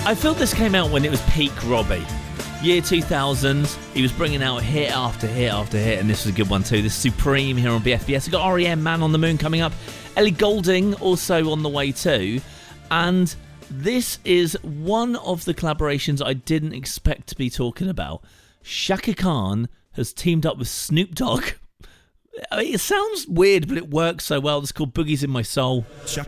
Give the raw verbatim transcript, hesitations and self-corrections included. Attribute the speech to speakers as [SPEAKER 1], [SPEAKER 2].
[SPEAKER 1] I feel this came out when it was peak Robbie. Year two thousand, he was bringing out hit after hit after hit, and this was a good one too. This is Supreme here on B F B S. We've got R E M, Man on the Moon coming up. Ellie Goulding also on the way too. And this is one of the collaborations I didn't expect to be talking about. Chaka Khan has teamed up with Snoop Dogg. I mean, it sounds weird, but it works so well. It's called Boogies in My Soul.
[SPEAKER 2] Chaka